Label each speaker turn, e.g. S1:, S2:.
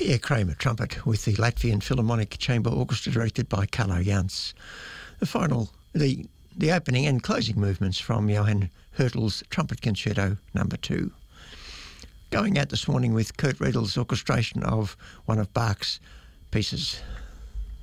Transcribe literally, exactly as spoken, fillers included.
S1: Pierre Kramer, trumpet, with the Latvian Philharmonic Chamber Orchestra directed by Carlo Jans. The final, the the opening and closing movements from Johann Hürtel's Trumpet Concerto Number Two. Going out this morning with Kurt Riedel's orchestration of one of Bach's pieces,